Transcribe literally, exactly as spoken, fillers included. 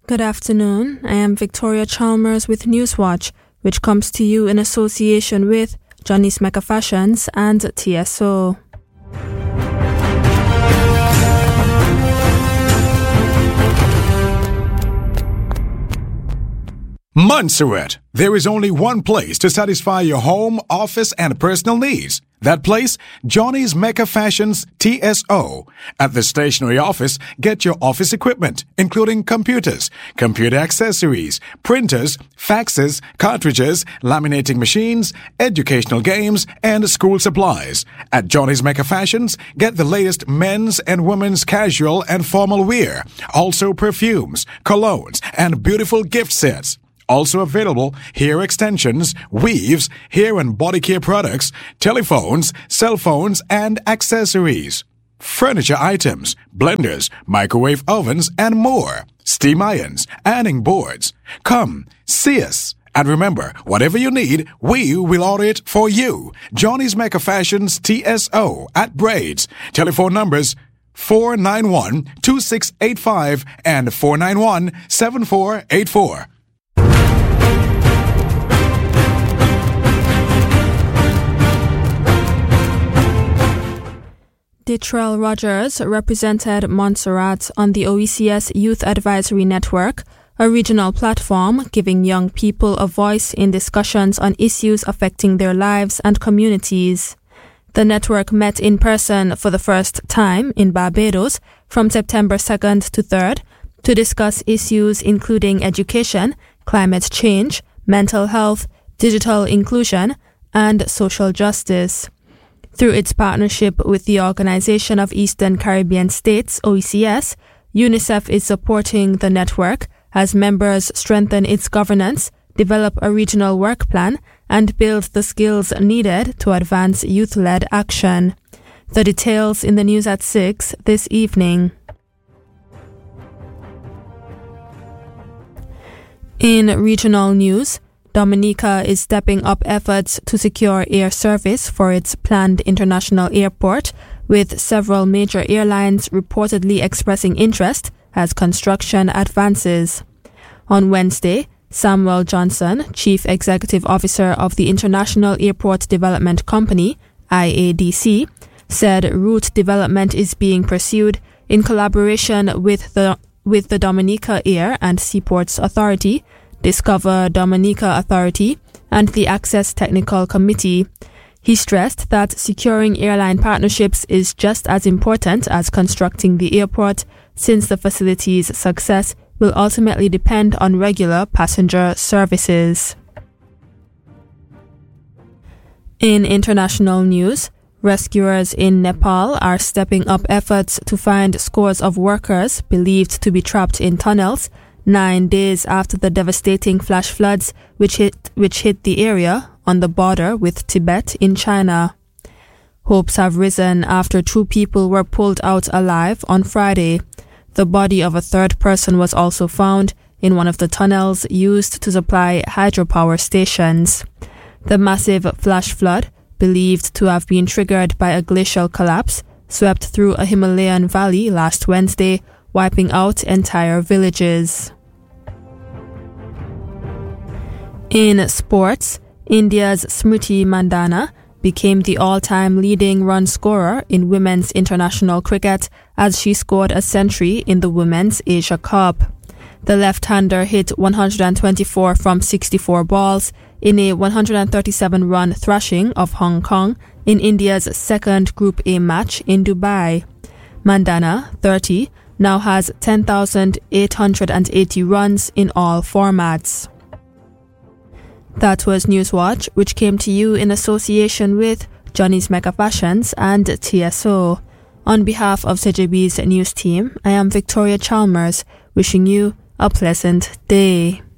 Good afternoon. I am Victoria Chalmers with Newswatch, which comes to you in association with Johnny's Mecca Fashions and T S O. Montserrat. There is only one place to satisfy your home, office, and personal needs. That place, Johnny's Mecca Fashions T S O. At the stationery office, get your office equipment, including computers, computer accessories, printers, faxes, cartridges, laminating machines, educational games, and school supplies. At Johnny's Mecca Fashions, get the latest men's and women's casual and formal wear, also perfumes, colognes, and beautiful gift sets. Also available, hair extensions, weaves, hair and body care products, telephones, cell phones, and accessories. Furniture items, blenders, microwave ovens, and more. Steam irons, ironing boards. Come, see us. And remember, whatever you need, we will order it for you. Johnny's Mecca Fashions T S O at Braids. Telephone numbers four nine one, two six eight five and four nine one, seven four eight four. Detrell Rogers represented Montserrat on the O E C S Youth Advisory Network, a regional platform giving young people a voice in discussions on issues affecting their lives and communities. The network met in person for the first time in Barbados from September second to third to discuss issues including education, climate change, mental health, digital inclusion, and social justice. Through its partnership with the Organization of Eastern Caribbean States, O E C S, UNICEF is supporting the network as members strengthen its governance, develop a regional work plan, and build the skills needed to advance youth-led action. The details in the news at six this evening. In regional news, Dominica is stepping up efforts to secure air service for its planned international airport, with several major airlines reportedly expressing interest as construction advances. On Wednesday, Samuel Johnson, Chief Executive Officer of the International Airport Development Company, I A D C, said route development is being pursued in collaboration with the with the Dominica Air and Seaports Authority, Discover Dominica Authority, and the Access Technical Committee. He stressed that securing airline partnerships is just as important as constructing the airport, since the facility's success will ultimately depend on regular passenger services. In international news, rescuers in Nepal are stepping up efforts to find scores of workers believed to be trapped in tunnels nine days after the devastating flash floods which hit, which hit the area on the border with Tibet in China. Hopes have risen after two people were pulled out alive on Friday. The body of a third person was also found in one of the tunnels used to supply hydropower stations. The massive flash flood, believed to have been triggered by a glacial collapse, swept through a Himalayan valley last Wednesday, wiping out entire villages. In sports, India's Smriti Mandhana became the all-time leading run scorer in women's international cricket as she scored a century in the Women's Asia Cup. The left-hander hit one hundred twenty-four from sixty-four balls in a one hundred thirty-seven run thrashing of Hong Kong in India's second Group A match in Dubai. Mandhana, thirty, now has ten thousand eight hundred eighty runs in all formats. That was Newswatch, which came to you in association with Johnny's Mecca Fashions and T S O. On behalf of C J B's news team, I am Victoria Chalmers, wishing you a pleasant day.